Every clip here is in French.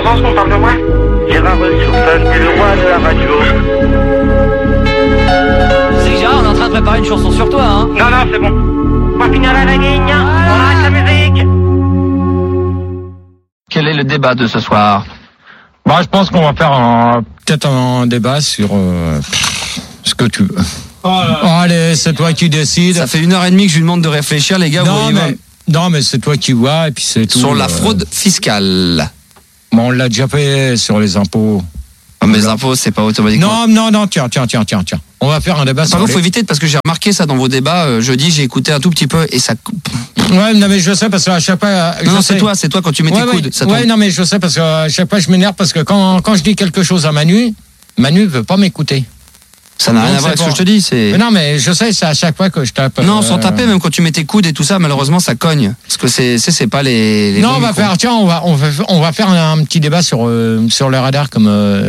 importance qu'on parle de moi. Gérard Surface, t'es le roi de la radio. Tu sais que Gérard, on est en train de préparer une chanson sur toi, hein. Non, c'est bon. Point final à la ligne. On arrête la musique. Quel est le débat de ce soir? Je pense qu'on va faire peut-être un débat sur ce que tu veux. Allez, c'est toi qui décides. Ça fait 1h30 que je lui demande de réfléchir, les gars. Non, mais c'est toi qui vois, et puis c'est tout. Sur la fraude fiscale. On l'a déjà fait sur les impôts. Mais les impôts, c'est pas automatiquement. Non, tiens. On va faire un débat sur il faut éviter, parce que j'ai remarqué ça dans vos débats. Jeudi, j'ai écouté un tout petit peu et ça. Ouais, non, mais je sais, parce qu'à chaque fois. Non, c'est toi quand tu mets tes coudes. Non, mais je sais, parce qu'à chaque fois, je m'énerve, parce que quand je dis quelque chose à Manu veut pas m'écouter. Ça n'a rien à voir avec ce que je te dis. Mais non, mais je sais, c'est à chaque fois que je tape. Non, sans taper, même quand tu mets tes coudes et tout ça, malheureusement, ça cogne. Parce que c'est pas les non, on va faire un petit débat sur le radar comme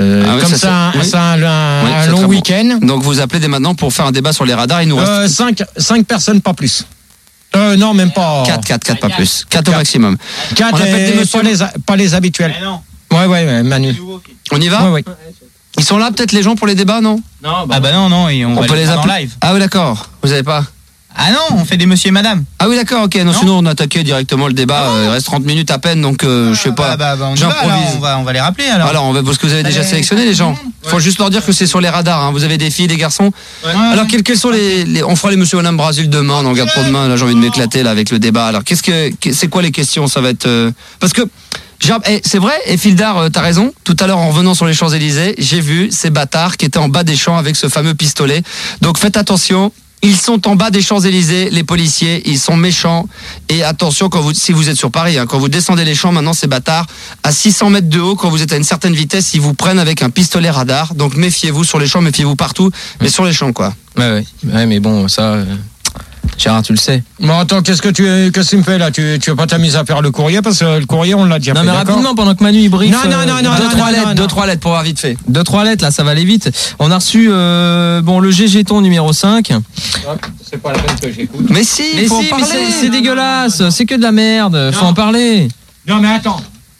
ça, un long week-end. Bon. Donc vous appelez dès maintenant pour faire un débat sur les radars. Il nous reste 5 personnes, pas plus. Non, même pas. 4, pas plus. 4 au maximum. 4 pas les habituels. Non. Ouais, Manu. On y va? Ouais. Ils sont là peut-être les gens pour les débats, non? Non, non, on va peut les faire appeler en live. Ah oui, d'accord. Vous avez pas? Ah non, on fait des monsieur et madame. Ah oui, d'accord, ok. Non, sinon on attaquait directement le débat. Il reste 30 minutes à peine, donc je sais pas. J'improvise. On va les rappeler alors. Alors, parce que vous avez déjà sélectionné les gens. Faut juste leur dire que c'est sur les radars. Hein. Vous avez des filles, des garçons. Alors, quels sont les on fera les monsieur et madame Brasil demain. On en garde pour demain. Là, j'ai envie de m'éclater là avec le débat. Alors, c'est quoi les questions? Ça va être parce que. C'est vrai, et Fildar, t'as raison. Tout à l'heure, en revenant sur les Champs-Élysées, j'ai vu ces bâtards qui étaient en bas des champs avec ce fameux pistolet. Donc faites attention, ils sont en bas des Champs-Élysées, les policiers, ils sont méchants. Et attention, si vous êtes sur Paris, quand vous descendez les champs, maintenant ces bâtards, à 600 mètres de haut, quand vous êtes à une certaine vitesse, ils vous prennent avec un pistolet radar. Donc méfiez-vous sur les champs, méfiez-vous partout, mais sur les champs, quoi. Ouais, mais bon, ça... Gérard, tu le sais. Bon, attends, qu'est-ce que tu me fais là? Tu veux pas t'amuser à faire le courrier? Parce que le courrier, on l'a déjà fait. Non, mais rapidement, pendant que Manu il brief. Non. 2-3 lettres pour voir vite fait. 2-3 lettres, là, ça va aller vite. On a reçu, le GG-ton numéro 5. C'est pas la peine que j'écoute. Mais si, faut en parler. Mais c'est dégueulasse. C'est que de la merde. Faut en parler. Non, mais attends.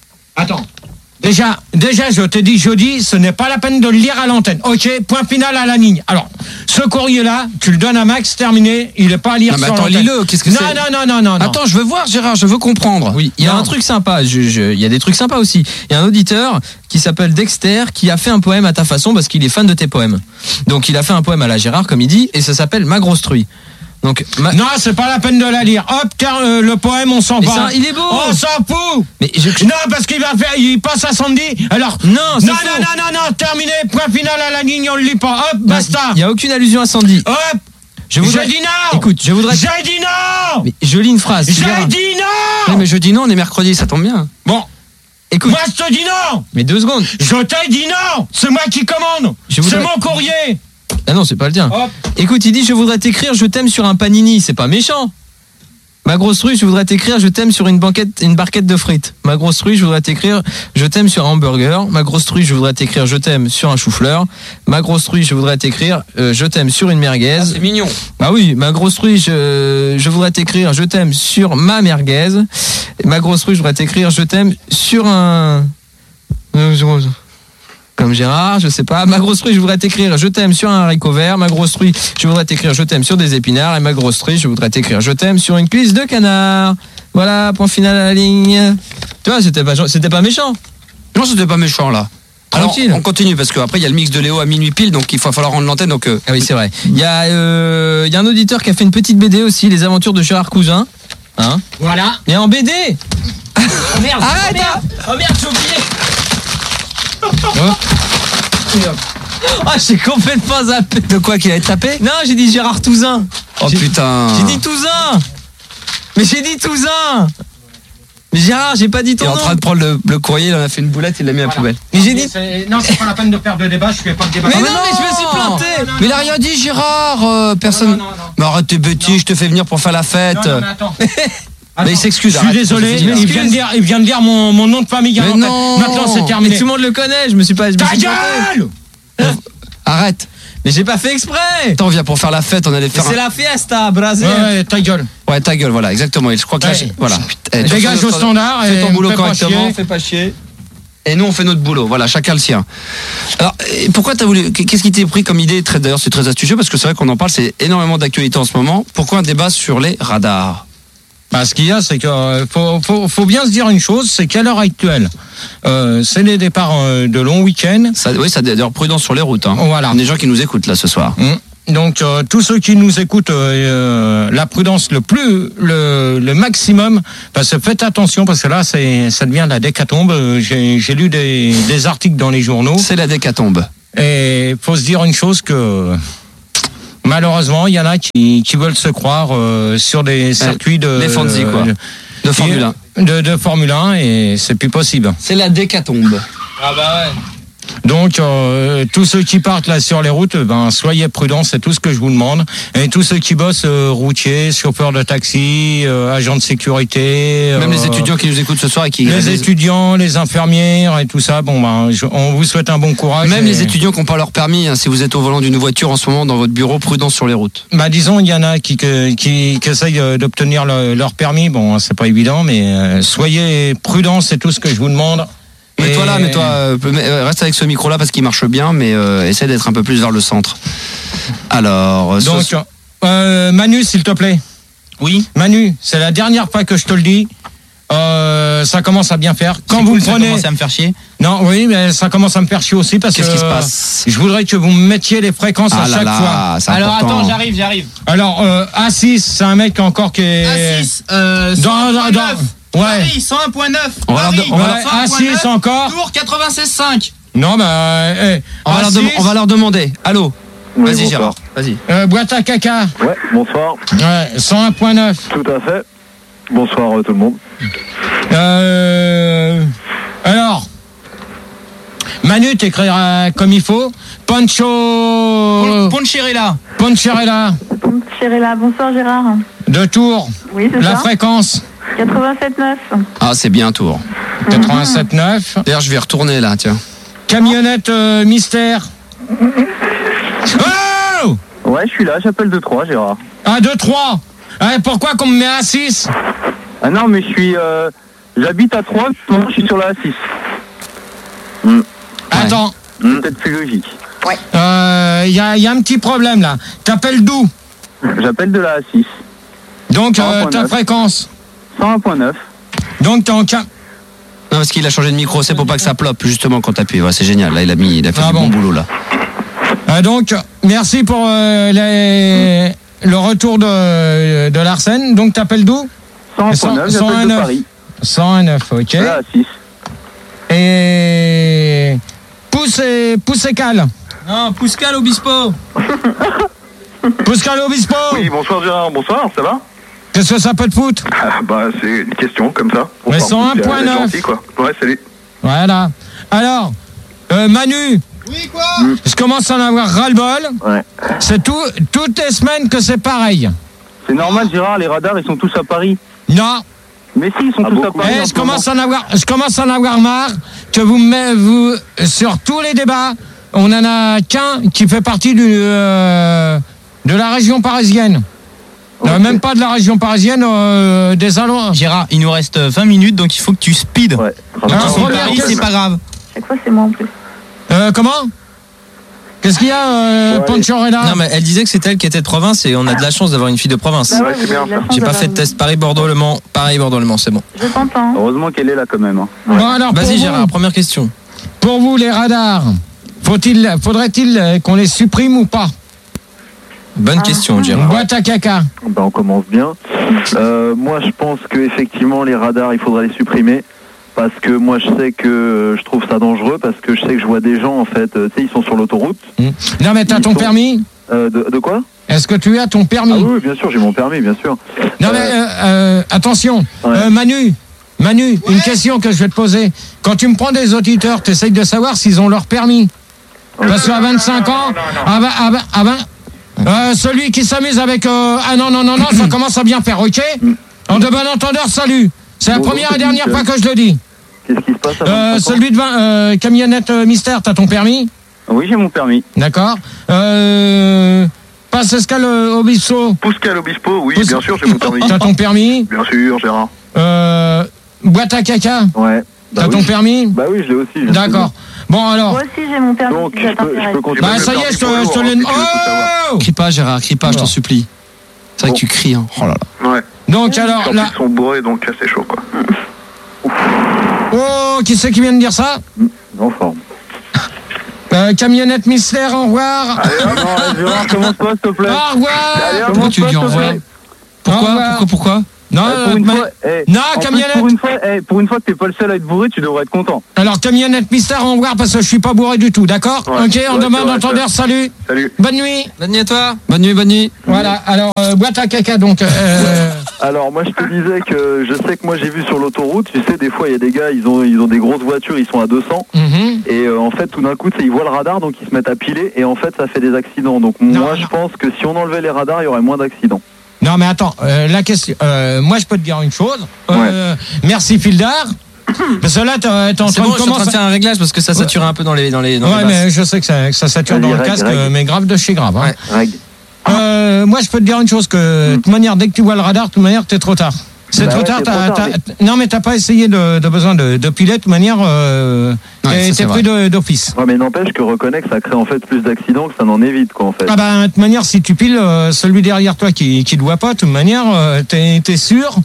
Déjà, je te dis jeudi, ce n'est pas la peine de le lire à l'antenne. Ok, point final à la ligne. Alors, ce courrier-là, tu le donnes à Max, terminé, il n'est pas à lire sur l'antenne. Lis-le, qu'est-ce que c'est? Non. Attends, je veux voir, Gérard, je veux comprendre. Oui, il y a un truc sympa, il y a des trucs sympas aussi. Il y a un auditeur qui s'appelle Dexter qui a fait un poème à ta façon parce qu'il est fan de tes poèmes. Donc, il a fait un poème à la Gérard, comme il dit, et ça s'appelle Ma grosse truie. Donc, non, c'est pas la peine de la lire. Hop, car le poème, on s'en va. Il est beau. On s'en fout. Mais non, parce il passe à Sandy. Alors, non, terminé, point final à la ligne, on le lit pas. Hop, basta. Il y a aucune allusion à Sandy. Hop. J'ai dit non. Écoute, J'ai dit non. Mais je lis une phrase. J'ai dit non. Oui, mais je dis non, on est mercredi, ça tombe bien. Bon. Écoute. Moi, je te dis non. Mais 2 secondes. Je t'ai dit non. C'est moi qui commande. C'est mon courrier. Ah non, c'est pas le tien. Hop. Écoute, il dit je voudrais t'écrire je t'aime sur un panini, c'est pas méchant. Ma grosse truie, je voudrais t'écrire je t'aime sur une barquette de frites. Ma grosse truie, je voudrais t'écrire je t'aime sur un hamburger. Ma grosse truie, je voudrais t'écrire je t'aime sur un chou-fleur. Ma grosse truie, je voudrais t'écrire je t'aime sur une merguez. C'est mignon. Ah oui, ma grosse truie, je voudrais t'écrire je t'aime sur ma merguez. Ma grosse truie, je voudrais t'écrire je t'aime sur un comme Gérard, je sais pas. Ma grosse truie, je voudrais t'écrire je t'aime sur un haricot vert. Ma grosse truie, je voudrais t'écrire je t'aime sur des épinards. Et ma grosse truie, je voudrais t'écrire je t'aime sur une cuisse de canard. Voilà, point final à la ligne. Tu vois, c'était pas méchant. Non, c'était pas méchant là. Alors, Tranquille. on continue parce qu'après il y a le mix de Léo à minuit pile, donc il va falloir rendre l'antenne. Donc Ah oui, c'est vrai. Il y a un auditeur qui a fait une petite BD aussi, les aventures de Gérard Cousin. Hein? Voilà. Et en BD. Oh merde. Arrête. Oh merde, j'ai oublié. Ah, j'ai complètement zappé. de quoi qu'il a été tapé? Non, j'ai dit Gérard Touzin. Oh putain. J'ai dit Touzin. Mais j'ai dit Touzin. Mais Gérard, j'ai pas dit ton Il est nom. en train de prendre le courrier, il en a fait une boulette, il l'a mis à la poubelle. Mais j'ai dit. Non, c'est pas la peine de perdre le débat, je fais pas le débat. Mais non, mais je me suis planté. Mais il a rien dit, Gérard. Personne. Non. Mais arrête tes bêtises, je te fais venir pour faire la fête. Non, mais attends. Mais il s'excuse. Je suis désolé, il vient de dire mon nom de famille. Mais non. Maintenant, c'est Mais terminé. tout le monde le connaît, je me suis pas. Ta gueule. Arrête. Mais j'ai pas fait exprès. Attends, on vient pour faire la fête, on allait faire. C'est la fiesta, Brasil. Ouais, ta gueule. Ouais, ta gueule, voilà, exactement. Je crois que là, Ouais. voilà. Dégage au standard. Fais ton boulot fais pas correctement, chier. fais pas chier. Et nous, on fait notre boulot. Voilà, chacun le sien. Alors, pourquoi t'as voulu... Qu'est-ce qui t'est pris comme idée? D'ailleurs, c'est très astucieux parce que c'est vrai qu'on en parle, c'est énormément d'actualité en ce moment. Pourquoi un débat sur les radars? Bah, ce qu'il y a, c'est que faut bien se dire une chose, c'est qu'à l'heure actuelle, c'est les départs de longs week-ends. Oui, ça d'ailleurs prudence sur les routes. Hein. Voilà. Il y a des gens qui nous écoutent là ce soir. Donc tous ceux qui nous écoutent, la prudence le maximum, parce que faites attention parce que là ça devient la décatombe. J'ai lu des articles dans les journaux. C'est la décatombe. Et faut se dire une chose que malheureusement il y en a qui veulent se croire sur des circuits les Fonzie, quoi. De Formule 1. De Formule 1 et c'est plus possible. C'est la décatombe. Ah bah ouais. Donc tous ceux qui partent là sur les routes, soyez prudents, c'est tout ce que je vous demande. Et tous ceux qui bossent, routiers, chauffeurs de taxi, agents de sécurité, même les étudiants qui nous écoutent ce soir et qui étudiants, les infirmières et tout ça. On vous souhaite un bon courage. Même les étudiants qui n'ont pas leur permis, hein, si vous êtes au volant d'une voiture en ce moment dans votre bureau, prudence sur les routes. Disons, il y en a qui essayent d'obtenir leur permis. Bon, c'est pas évident, mais soyez prudents, c'est tout ce que je vous demande. Mets-toi là, reste avec ce micro-là parce qu'il marche bien, mais essaie d'être un peu plus vers le centre. Alors, donc, Manu, s'il te plaît. Oui. Manu, c'est la dernière fois que je te le dis. Ça commence à bien faire. Quand vous me prenez, ça commence à me faire chier. Non, oui, mais ça commence à me faire chier aussi parce qu'est-ce que qui se passe? Je voudrais que vous me mettiez les fréquences à chaque fois. Alors attends, j'arrive. Alors A6, c'est un mec encore qui est A6, 101.9. Ouais. Paris, 101.9. A6 encore. Tours 96.5. Non, on va leur demander. Allô. Oui, vas-y, Gérard. Vas-y. Boîte à caca. Ouais, bonsoir. Ouais, 101.9. Tout à fait. Bonsoir tout le monde. Alors, Manu, t'écriras comme il faut. Poncherella. Poncherella, bonsoir Gérard. De Tours. Oui, c'est La ça. Fréquence. 87.9. Ah, c'est bien Tours. 87.9. D'ailleurs, je vais retourner là, tiens. Camionnette mystère. Oh! Ouais, je suis là, j'appelle de 3, Gérard. Ah, de 3. Pourquoi qu'on me met à 6? Ah non, mais j'habite à 3, je suis sur la A6. Attends. Peut-être plus logique. Ouais. Y a un petit problème là. T'appelles d'où? J'appelle de la A6. Donc ta fréquence 101.9. Donc t'es en cas. Non, parce qu'il a changé de micro, c'est pour pas que ça ploppe justement quand t'appuies. Ouais, c'est génial. Là, il a fait du bon boulot là. Donc merci pour le retour de l'Arsène. Donc t'appelles d'où? 101.9, j'appelle de Paris. 101.9, ok. La A6. Et Poussecal. Non, Pouscal Obispo. Pouscal Obispo. Oui, bonsoir Gérard, bonsoir, ça va? Qu'est-ce que ça peut te foutre? C'est une question comme ça. Mais 101.9. Ouais, salut. Voilà. Alors, Manu. Oui, quoi? Je commence à en avoir ras-le-bol. Ouais. C'est toutes les semaines que c'est pareil. C'est normal Gérard, les radars ils sont tous à Paris. Non. Mais si, ils sont tous à Paris. Je commence à en avoir marre que vous sur tous les débats, on en a qu'un qui fait partie de la région parisienne. Okay. Même pas de la région parisienne, des allons. Gérard, il nous reste 20 minutes, donc il faut que tu speed. Ouais. Paris, c'est pas grave. Chaque fois, c'est moi en plus. Comment? Qu'est-ce qu'il y a, Poncherella? Non, mais elle disait que c'était elle qui était de province et on a de la chance d'avoir une fille de province. Bah ouais, c'est bien ça. J'ai pas fait de test Paris-Bordeaux-Le Mans. Paris-Bordeaux-Le Mans, c'est bon. Je t'entends. Heureusement qu'elle est là quand même. Bon, alors, vas-y Gérard, première question. Pour vous, les radars, faudrait-il qu'on les supprime ou pas? Bonne question, Gérard. Boîte à caca. On commence bien. Moi, je pense qu'effectivement, les radars, il faudrait les supprimer. Parce que moi, je sais que je trouve ça dangereux. Parce que je sais que je vois des gens, en fait, tu sais, ils sont sur l'autoroute. Non, mais t'as ton permis? De quoi? Est-ce que tu as ton permis? Ah oui, bien sûr, j'ai mon permis, bien sûr. Non, mais attention. Ouais. Manu, une question que je vais te poser. Quand tu me prends des auditeurs, tu essayes de savoir s'ils ont leur permis. Parce qu'à 25 ans, celui qui s'amuse avec... non, ça commence à bien faire, ok? En de bon entendeur, salut. C'est la première et dernière fois que je le dis. Qu'est-ce qui se passe à 25 ans? Celui de camionnette mystère, t'as ton permis? Oui, j'ai mon permis. D'accord. Pascal Obispo. Pascal Obispo, oui, bien sûr, j'ai mon permis. T'as ton permis? Bien sûr, Gérard. Boîte à caca. Ouais. T'as ton permis? Bah oui, je l'ai aussi. D'accord. Bon, alors. Moi aussi, j'ai mon permis. Donc, si ça je peux t'intéresse. continuer. Bah, ça y est, je te l'ai. Oh! Crie pas, Gérard, crie pas, je t'en supplie. C'est vrai que tu cries, hein. Oh là là. Ouais. Donc, alors, là. Ils sont bourrés, donc c'est chaud, quoi. Oh, qui c'est qui vient de dire ça? En forme. Camionnette mystère, au revoir. Allez, Gérard, commence pas, s'il te plaît. Au revoir. Pourquoi tu dis au revoir? Pourquoi? Non, Pour une fois, non, en plus, camionnette. pour une fois que t'es pas le seul à être bourré, tu devrais être content. Alors, camionnette mystère, au revoir, parce que je suis pas bourré du tout, d'accord? Ouais. Ok, on Ouais, demande c'est vrai, entendeur, salut. Salut. Bonne nuit. Bonne nuit à toi. Bonne nuit. Voilà, alors, boîte à caca, donc. Alors moi je te disais que je sais que moi j'ai vu sur l'autoroute, tu sais des fois il y a des gars, ils ont des grosses voitures, ils sont à 200 et en fait tout d'un coup ils voient le radar donc ils se mettent à piler et en fait ça fait des accidents. Donc moi je pense que si on enlevait les radars il y aurait moins d'accidents. Non mais attends, la question, moi je peux te dire une chose. Merci Fildar. Parce que là t'es en train C'est bon, de je suis en train de commencer. faire un réglage parce que ça sature un peu dans les Ouais basses. mais je sais que ça sature dans le Vas-y, casque, règle. mais grave de chez grave. Hein. Règle. Moi je peux te dire une chose que de toute manière dès que tu vois le radar, de toute manière t'es trop tard. C'est Bah trop ouais, tard. c'est trop tard, Non mais t'as pas essayé de besoin de piler de toute manière. Ouais, ça, t'es c'est pris d'office. Ouais mais n'empêche que Reconnect ça crée en fait plus d'accidents que ça n'en évite quoi en fait. Ah bah de toute manière si tu piles celui derrière toi qui ne voit pas, de toute manière t'es sûr.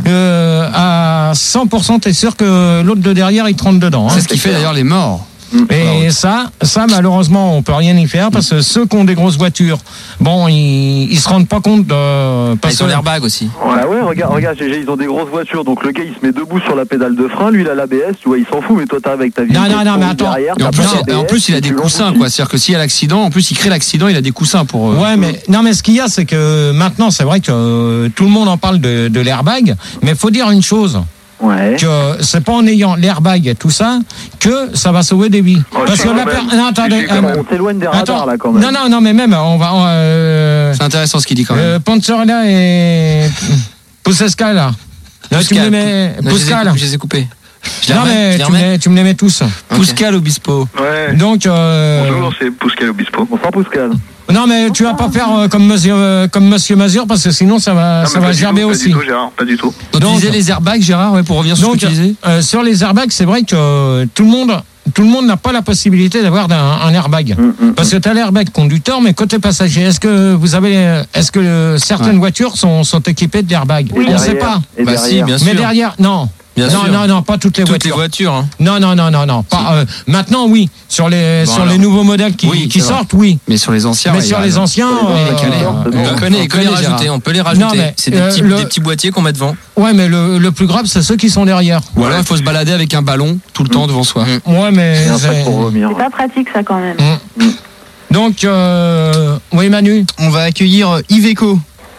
À 100% t'es sûr que l'autre de derrière il te rentre dedans. Hein. C'est ce qui fait d'ailleurs les morts. Et ça malheureusement on peut rien y faire parce que ceux qui ont des grosses voitures, bon ils se rendent pas compte de Ils sont l'airbag aussi. Ah ouais, regarde GG, ils ont des grosses voitures, donc le gars il se met debout sur la pédale de frein, lui il a l'ABS, tu vois, il s'en fout, mais toi t'arrives avec ta vie. Non, mais attends. Derrière, Et en plus, il a des coussins, quoi. C'est-à-dire que s'il y a l'accident, en plus, il crée l'accident, il a des coussins pour. Ouais, mais non, mais ce qu'il y a, c'est que maintenant, c'est vrai que tout le monde en parle de l'airbag, mais faut dire une chose. Ouais. Que c'est pas en ayant l'airbag et tout ça que ça va sauver des vies. Parce que non, attendez. On s'éloigne des radars là quand même. Non, mais même, on va. C'est intéressant ce qu'il dit quand même. Panzerella et Pusesca là. Là, tu me les mets. Puscal. Je les ai coupés. Non, mais tu me les mets tous. Puscal Obispo. Ouais. Donc. Bonjour, c'est Puscal Obispo. Bonsoir Puscal. Non, mais tu vas pas faire comme Monsieur Mazur parce que sinon ça va gerber aussi. Pas du tout, Gérard, pas du tout. Donc, tu disais les airbags, Gérard, ouais, pour revenir sur ce que tu disais. Sur les airbags, c'est vrai que tout le monde n'a pas la possibilité d'avoir un airbag. Parce que tu as l'airbag conducteur, mais côté passager, est-ce que certaines voitures sont équipées d'airbag? Oui. On ne sait pas. Bah si, bien sûr. Mais derrière, non. Bien sûr. Non, pas toutes les Toutes les voitures. voitures. Hein. Non. Pas, maintenant, oui. Sur les nouveaux modèles qui sortent, oui. Mais sur les anciens. Mais sur les anciens, On peut les rajouter. On peut les rajouter. Non, mais, c'est des petits boîtiers qu'on met devant. ouais, mais le plus grave, c'est ceux qui sont derrière. Ou alors il faut se balader avec un ballon tout le temps devant soi. Ouais, mais. C'est un sac pour vomir. C'est pas pratique ça quand même. Donc, oui, Manu. On va accueillir Iveco.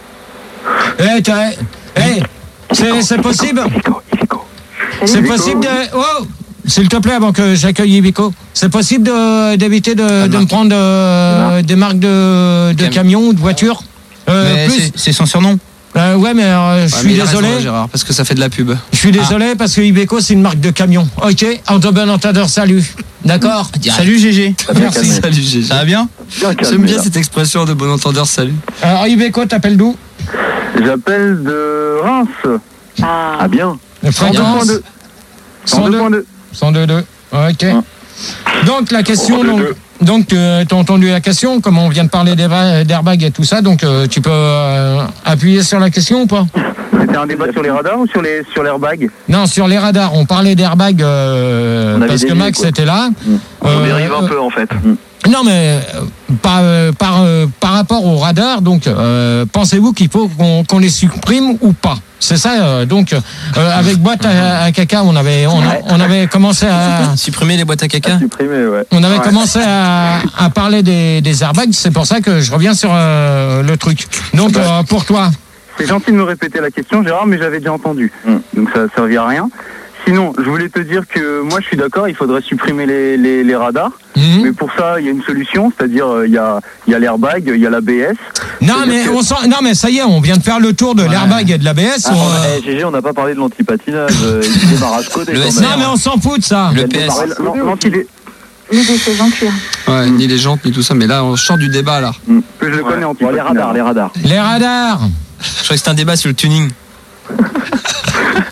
C'est possible. C'est possible de. Oh, s'il te plaît, avant que j'accueille Iveco, c'est possible d'éviter de me prendre des marques de camions ou de voitures. Mais Plus. c'est son surnom. Ouais, mais je suis désolé. Gérard, parce que ça fait de la pub. Je suis désolé parce que Iveco c'est une marque de camion. Ok, en bon entendeur, salut. D'accord. Salut GG. Merci. Salut Gégé. Ça va bien? J'aime bien cette expression de bon entendeur, salut. Alors Iveco, t'appelles d'où? J'appelle de Reims. Ah bien. Fréquence 102.2. 102.2. Ok. Donc la question, donc tu as entendu la question, comme on vient de parler d'airbag et tout ça, donc tu peux appuyer sur la question ou pas? C'était un débat sur les radars ou sur l'airbag? Non, sur les radars, on parlait d'airbag parce que Max était là. On dérive un peu en fait. Non, mais par rapport au radar, donc pensez-vous qu'il faut qu'on les supprime ou pas? C'est ça. Donc avec boîte à caca, on avait commencé à supprimer les boîtes à caca. Supprimer, ouais. On avait commencé à parler des airbags. C'est pour ça que je reviens sur le truc. Donc pour toi. C'est gentil de me répéter la question, Gérard, mais j'avais déjà entendu. Donc ça ne servit à rien. Sinon, je voulais te dire que moi je suis d'accord, il faudrait supprimer les radars. Mais pour ça, il y a une solution, c'est-à-dire il y a l'airbag, il y a l'ABS. Non mais ça y est, on vient de faire le tour de l'airbag et de l'ABS. GG, on n'a pas parlé de l'antipatinage, il démarrage côté. Non mais on s'en fout de ça. Le PS. Les essais en cuir. Ouais, ni les jantes, ni tout ça, mais là on sort du débat là. Que je le connais antipatinage. Les radars. Les radars. Je crois que c'est un débat sur le tuning.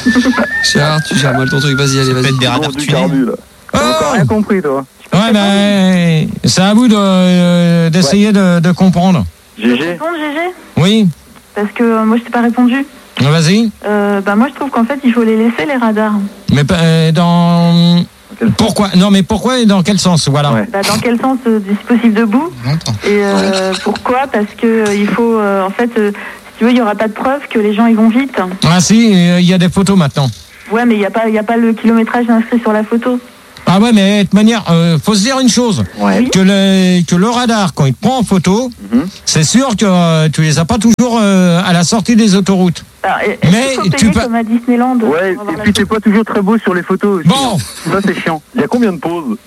Gérard, tu gères mal ton truc, vas-y, allez, vas-y. Peut-être des Bon, radars du tunés. carbu, là. T'as encore rien compris, toi. Ouais, mais c'est à vous d'essayer de comprendre. Je peux GG. répondre, GG Oui, Parce que moi, je t'ai pas répondu. vas-y. Moi, je trouve qu'en fait, il faut les laisser, les radars. Mais dans... Pourquoi? Non, mais pourquoi et dans quel sens? Voilà. Ouais. Dans quel sens, si possible, debout. Longtemps. Et pourquoi? Parce que il faut, en fait, si tu veux, il n'y aura pas de preuve que les gens, ils vont vite. Ah si, il y a des photos maintenant. Ouais, mais il n'y a pas le kilométrage inscrit sur la photo. Ah ouais, mais de toute manière, faut se dire une chose. Ouais. Oui. Que le radar, quand il te prend en photo, c'est sûr que tu les as pas toujours à la sortie des autoroutes. Alors, Mais est-ce qu'il faut tu payer peux- comme à Disneyland Ouais, pour avoir et la puis photo c'est pas toujours très beau sur les photos aussi. Bon, Ça, c'est chiant. Il y a combien de pauses?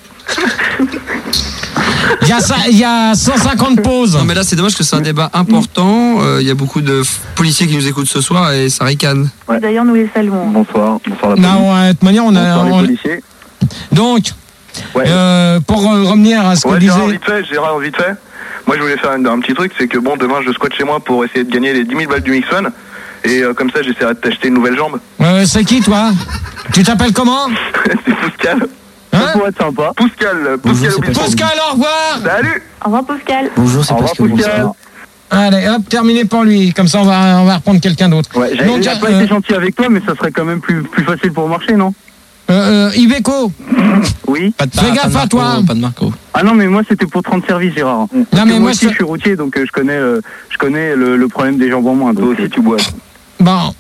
il y a 150 pauses. Non, mais là, c'est dommage que c'est un débat important. Il y a beaucoup de policiers qui nous écoutent ce soir et ça ricane. Ouais. D'ailleurs, nous les saluons. Bonsoir. Bonsoir, la police. Non, de toute manière, Bonsoir, les policiers. donc, Ouais. pour revenir à ce que Ouais, disait... Gérard, vite fait. Moi, je voulais faire un petit truc, c'est que bon, demain, je squatte chez moi pour essayer de gagner les 10 000 balles du Mix One. Et comme ça, j'essaierai de t'acheter une nouvelle jambe. C'est qui, toi? Tu t'appelles comment? C'est Pouscal. Hein? Ça pourrait être sympa. Pouscal Obispo. Pascal, au revoir. Salut. Au revoir, Pascal. Bonjour, c'est Au revoir, Pouscal. Allez, hop, terminé pour lui. Comme ça, on va reprendre quelqu'un d'autre. Ouais, Donc, j'avais pas été gentil avec toi, mais ça serait quand même plus facile pour marcher, non? Iveco, Oui. fais gaffe à toi. Pas de Marco. Ah non, mais moi c'était pour te rendre service, Gérard. Non, Parce mais que moi, moi aussi, je suis routier, donc je connais le problème des jambes en moins. Toi aussi, tu bois. Bon,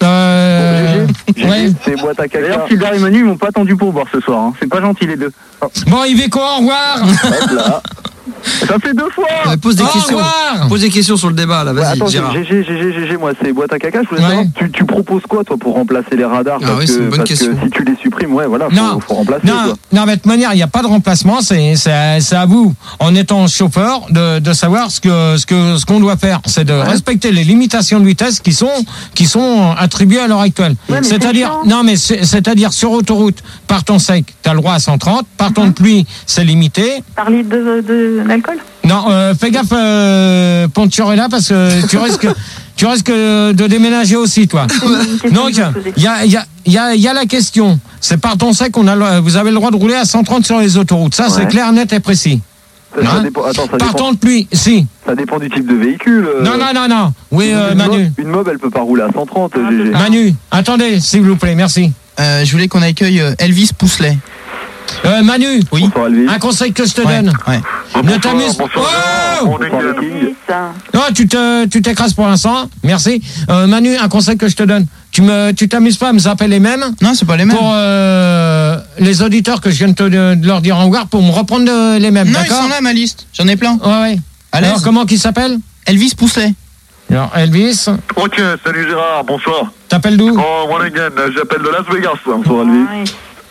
ouais. C'est boîte à caca. D'ailleurs, Sylvain et Manu, ils m'ont pas attendu pour boire ce soir. Hein. C'est pas gentil, les deux. Bon, Iveco, au revoir. Hop là. Ça fait 2 fois. Pose des Au questions. revoir. Pose des questions sur le débat, là, Ouais, vas-y, attends, Gérard. GG, moi c'est boîte à caca. Je voulais Ouais. savoir, tu proposes quoi toi pour remplacer les radars? Ah Parce oui, que, c'est une bonne parce question. que si tu les supprimes, ouais, voilà, Non. faut remplacer. Non, quoi. non, mais de toute manière, il n'y a pas de remplacement. C'est à vous, en étant chauffeur, de savoir ce qu'on doit faire. C'est de respecter les limitations de vitesse qui sont attribuées à l'heure actuelle. Ouais, mais C'est-à-dire, c'est chiant. non, mais c'est-à-dire sur autoroute, par temps sec, tu as le droit à 130. Par temps de pluie, c'est limité. Par litre d'alcool. Non, fais gaffe, Pontiorella, parce que tu risques de déménager aussi, toi. Donc, il y a la question. C'est par temps sec, vous avez le droit de rouler à 130 sur les autoroutes. Ça, c'est Ouais. clair, net et précis. Ça Hein? dépend, attends, Par temps de pluie, si. ça dépend du type de véhicule. Non. Oui, Une Manu. mob, une mob, elle peut pas rouler à 130, GG. Manu, attendez, s'il vous plaît, merci. Je voulais qu'on accueille Elvis Pousselet. Manu, Oui. Bonsoir, Elvis. un conseil que je te Ouais, donne. ouais. Ne t'amuse pas. Oh Bonsoir, le King. non, tu t'écrases pour l'instant. Merci. Manu, un conseil que je te donne. Tu t'amuses pas à me zapper les mêmes Non, c'est pas les mêmes. pour les auditeurs que je viens de leur dire au revoir pour me reprendre les mêmes. Non, ils D'accord? sont là, ma liste. J'en ai plein. Ouais. À l'aise. Alors, comment qu'il s'appelle? Elvis Pousselet. Alors, Elvis, Ok, salut Gérard, bonsoir. t'appelles d'où? Oh, one again, j'appelle de Las Vegas. Bonsoir, Elvis.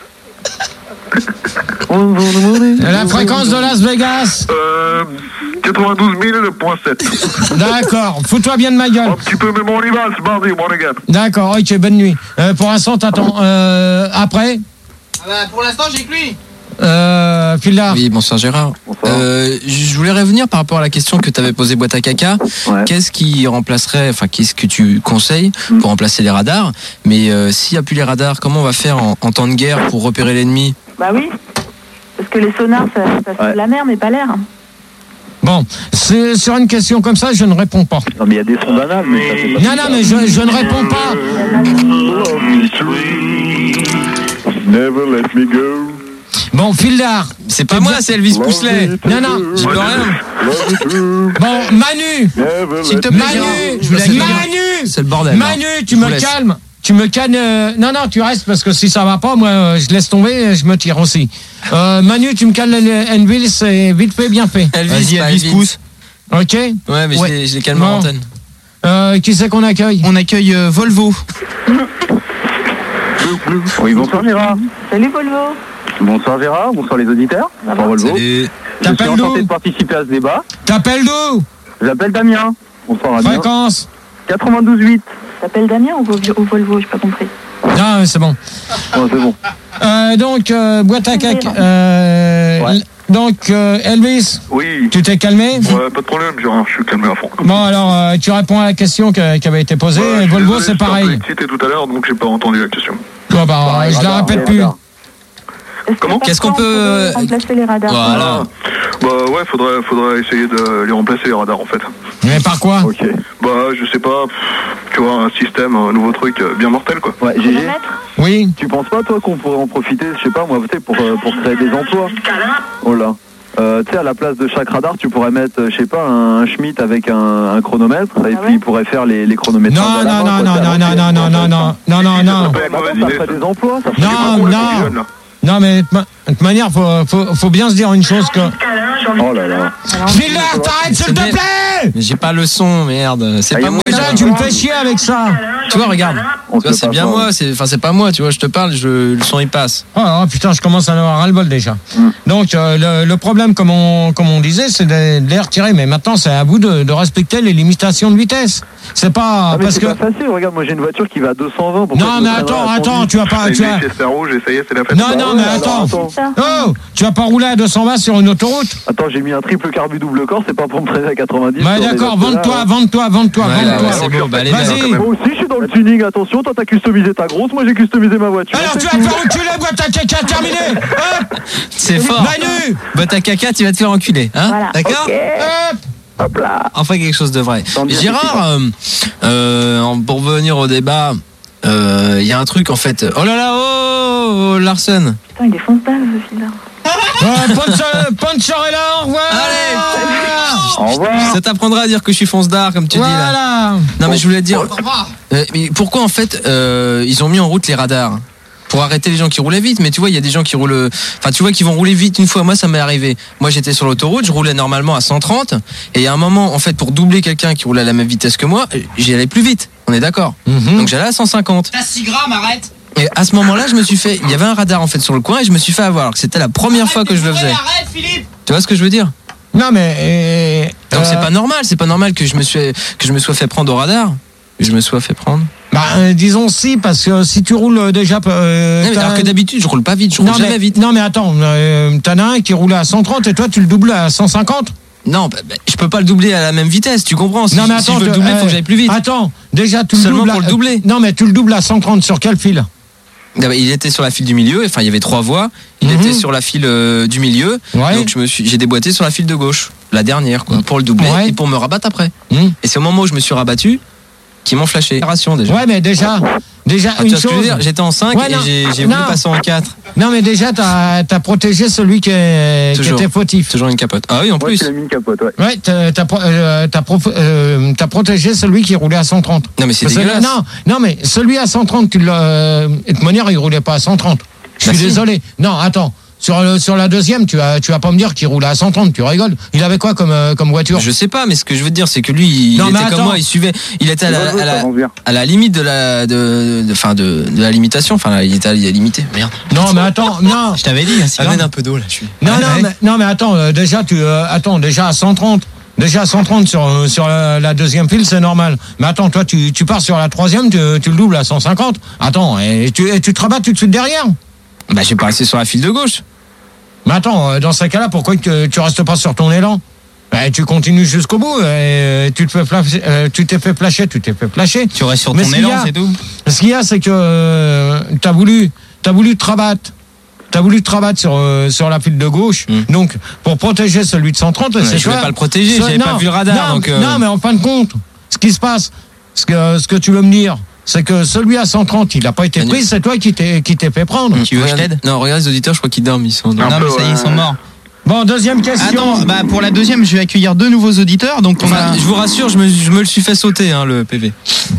La fréquence de Las Vegas. 92 000.7. D'accord. Fous-toi bien de ma gueule. Un petit peu, mais bon, on y va, c'est mardi, one again. D'accord, ok, bonne nuit. Pour l'instant, t'attends. Après, Pour l'instant, j'ai que lui. Fildar. Oui, bonsoir Gérard. Bonsoir. Je voulais revenir par rapport à la question que tu avais posée boîte à caca. Ouais. Qu'est-ce que tu conseilles pour remplacer les radars? Mais s'il n'y a plus les radars, comment on va faire en temps de guerre pour repérer l'ennemi? Bah oui. Parce que les sonars, ça fait Ouais. de la mer, mais pas l'air. Bon, sur une question comme ça, je ne réponds pas. Non, mais il y a des sons d'anal, mais ça fait pas. Non, mais je ne réponds pas. Never let me go. Bon, Fildar. C'est pas moi, c'est Elvis Pousselet. Non. Je peux rien. Bon, Manu. S'il te plaît, Gérard. Manu. Je voulais accueillir. Manu. C'est le bordel. Manu, tu Je me vous laisse. calmes. Tu me calmes. Non, tu restes parce que si ça va pas, moi, je laisse tomber, je me tire aussi. Manu, tu me calmes Elvis, c'est vite fait, bien fait. Elvis, Vas-y, pas Elvis Pousse. Ok. Ouais, mais Ouais. je les calme à Bon. l'antenne. Qui c'est qu'on accueille? On accueille Volvo. Oui, bonsoir, Gérard. Salut Volvo. Bonsoir, Gérard. Bonsoir, les auditeurs. Bonsoir, Volvo. Salut. Je suis T'appelles enchanté d'où? de participer à ce débat. T'appelles d'où? J'appelle Damien. Bonsoir, Damien. Fréquence. 92.8. T'appelles Damien ou Volvo? J'ai pas compris. Non, c'est bon. Oh, c'est bon. Donc, boîte à caca. Donc, Elvis, Oui. tu t'es calmé? Ouais, pas de problème, je suis calmé à fond. Bon, alors, tu réponds à la question qui avait été posée. Ouais, Volvo, désolé, c'est pareil. J'étais un peu excité tout à l'heure, donc j'ai pas entendu la question. Bon, bah, je la répète plus. Comment? Qu'est-ce qu'on peut remplacer les radars? Voilà. Bah ouais, faudrait essayer de les remplacer les radars en fait. Mais par quoi? Ok. Bah je sais pas, tu vois, un système, un nouveau truc bien mortel quoi. Ouais, GG. Oui. Tu penses pas, toi, qu'on pourrait en profiter, je sais pas, moi, tu sais, pour créer des emplois? Oh là. Tu sais, à la place de chaque radar, tu pourrais mettre, je sais pas, un Schmitt avec un chronomètre, et puis il pourrait faire les chronométrages. Non, non. Ça ferait des emplois, ça ferait Non. Non, mais de toute manière, faut bien se dire une chose que. Oh là là. Miller, t'arrêtes, s'il te plaît! Mais j'ai pas le son, merde. C'est pas moi. Déjà, tu me fais chier avec ça. Tu vois, regarde. Tu vois, c'est bien moi. C'est pas moi. Tu vois, je te parle, le son il passe. Oh putain, je commence à en avoir ras-le-bol déjà. Donc, le problème, comme on disait, c'est de les retirer. Mais maintenant, c'est à vous de respecter les limitations de vitesse. C'est pas parce que. C'est pas facile. Regarde, moi j'ai une voiture qui va à 220. Non, mais attends, tu vas pas. C'est rouge, et ça y est, c'est la fête. Non, mais attends. Oh, tu vas pas rouler à 220 sur une autoroute? Attends, j'ai mis un triple carbu double corps, c'est pas pour me traîner à 90. Bah d'accord, vends-toi. C'est bon, bah allez, vas-y. Moi aussi, je suis dans le tuning, attention, toi t'as customisé ta grosse, moi j'ai customisé ma voiture. Alors tu vas te faire enculer, boîte à caca, terminé. Hop, c'est fort. Manu, boîte à caca, tu vas te faire enculer, hein? Voilà. D'accord? Hop là. Enfin quelque chose de vrai. Gérard, pour revenir au débat, il y a un truc en fait. Oh là là, oh Larsen. Putain, il est fonce dalle, ce fil-là. Ponchorella, au revoir. Allez. Au revoir. Ça t'apprendra à dire que je suis fonce d'art, comme tu dis là. Voilà. Non mais je voulais te dire. Mais pourquoi en fait ils ont mis en route les radars? Pour arrêter les gens qui roulaient vite, mais tu vois, il y a des gens qui roulent, enfin, tu vois, qui vont rouler vite une fois. Moi, ça m'est arrivé. Moi, j'étais sur l'autoroute, je roulais normalement à 130, et à un moment, en fait, pour doubler quelqu'un qui roulait à la même vitesse que moi, j'y allais plus vite. On est d'accord. Donc, j'allais à 150. T'as 6 grammes, arrête. Et à ce moment-là, je me suis fait, il y avait un radar, en fait, sur le coin, et je me suis fait avoir. Alors que c'était la première fois que je le faisais. Arrête, Philippe. Tu vois ce que je veux dire? Non, mais. Donc, c'est pas normal que je me sois fait prendre au radar. Je me sois fait prendre. Bah, disons si, parce que si tu roules déjà. Alors que d'habitude, je roule pas vite, je roule jamais vite. Non, mais attends, t'en as un qui roule à 130 et toi, tu le doubles à 150? Non, je peux pas le doubler à la même vitesse, tu comprends? Si, non, mais attends, si je veux le doubler, faut que j'aille plus vite. Attends, déjà, tu le Seulement doubles. Pour le doubler. Non, mais tu le doubles à 130 sur quel fil? Il était sur la file du milieu, enfin il y avait 3 voies, il était sur la file du milieu, donc j'ai déboîté sur la file de gauche, la dernière quoi, pour le doubler et pour me rabattre après. Et c'est au moment où je me suis rabattu qu'ils m'ont flashé. Déjà. Ouais, mais déjà une chose. J'étais en 5 et j'ai voulu passer en 4. Non, mais déjà t'as protégé celui qui était fautif. Toujours une capote. Ah oui, en plus. Tu l'as mis une capote, ouais. Ouais, t'as protégé celui qui roulait à 130. Non, mais c'est dégueulasse. Non, mais celui à 130, de toute manière, il roulait pas à 130. Je suis désolé. Non, attends. Sur la deuxième, tu vas pas me dire qu'il roulait à 130, tu rigoles. Il avait quoi comme voiture? Je sais pas, mais ce que je veux dire, c'est que lui, il était comme moi, il suivait, il était à la limite de la limitation, enfin, il était à limité. Merde. Non, mais attends, non. Je t'avais dit, amène un peu d'eau là, je suis. Non, mais attends, déjà à 130. Déjà à 130 sur la deuxième file, c'est normal. Mais attends, toi, tu pars sur la troisième, tu le doubles à 150. Attends, et tu te rabats tout de suite derrière? Bah, j'ai pas resté sur la file de gauche. Mais attends, dans ces cas-là, pourquoi tu restes pas sur ton élan? Tu continues jusqu'au bout. Tu t'es fait flasher. Tu restes sur ton élan, c'est tout. Ce qu'il y a, c'est que t'as voulu te rabattre. T'as voulu te rabattre sur la file de gauche. Donc, pour protéger celui de 130, c'est je voulais pas le protéger, j'avais pas vu le radar. Non, mais en fin de compte, ce qui se passe, ce que tu veux me dire, c'est que celui à 130, il n'a pas été pris, c'est toi qui t'es fait prendre. Tu veux que je t'aide? Non, regarde les auditeurs, je crois qu'ils dorment, ils sont. Non, mais ça y est, ils sont morts. Bon, deuxième question. Attends, pour la deuxième, je vais accueillir 2 nouveaux auditeurs. Donc je vous rassure, je me le suis fait sauter, le PV.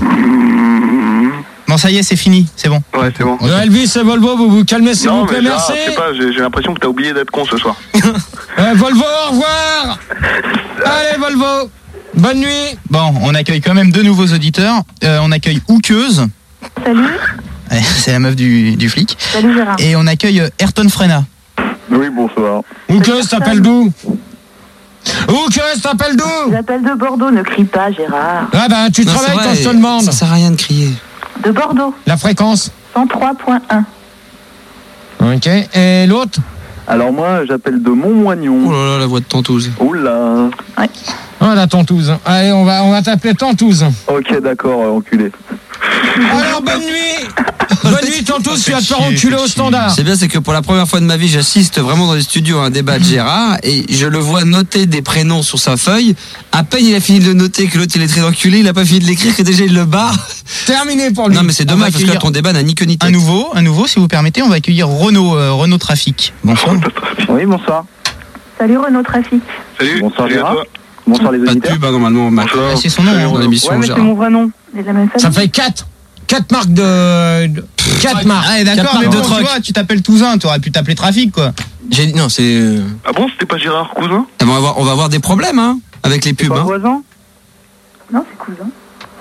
Bon, ça y est, c'est fini, c'est bon. Ouais, c'est bon. Elvis et Volvo, vous vous calmez s'il vous plaît, merci. Je sais pas, j'ai l'impression que t'as oublié d'être con ce soir. Volvo, au revoir. Allez, Volvo. Bonne nuit. Bon, on accueille quand même 2 nouveaux auditeurs. On accueille Houqueuse. Salut. C'est la meuf du flic. Salut Gérard. Et on accueille Ayrton Frena. Oui, bonsoir. Houqueuse, t'appelles d'où? Houqueuse, t'appelles d'où? J'appelle de Bordeaux, ne crie pas Gérard. Ah ben, tu travailles quand je te demande. Ça sert à rien de crier. De Bordeaux. La fréquence? 103.1. Ok, et l'autre? Alors moi, j'appelle de Montmoignon. Oh là là, la voix de Tantouze. Oula. Oh la Tantouze. Allez, on va t'appeler Tantouze. Ok, d'accord, enculé. Alors, bonne nuit. Bonne nuit, Tantouze, tu vas te faire enculer au standard. C'est bien, c'est que pour la première fois de ma vie, j'assiste vraiment dans les studios à un débat de Gérard et je le vois noter des prénoms sur sa feuille. À peine il a fini de le noter que l'autre il est très enculé, il a pas fini de l'écrire que déjà il le barre. Terminé pour lui. Non mais c'est dommage parce que ton débat n'a ni queue ni tête. Un nouveau, si vous permettez, on va accueillir Renault Trafic. Bonsoir. Oui, bonsoir. Salut Renault Trafic. Salut. Bonsoir Salut à Gérard. toi. Bonsoir les Pas de auditeurs. pub, hein, normalement. Bonsoir. C'est son nom Dans l'émission, Ouais, mais c'est Gérard. mon vrai nom. Il est de la même famille. Ça fait 4 marques de 4 marques. Ah, d'accord, Quatre mais marques bon, de tu truck. vois, tu t'appelles Touzin, t'aurais pu t'appeler Trafic, quoi. Non, c'est. Ah bon, c'était pas Gérard Cousin? On va avoir des problèmes hein, avec les C'est pubs. pas un Hein. voisin? Non, c'est cousin.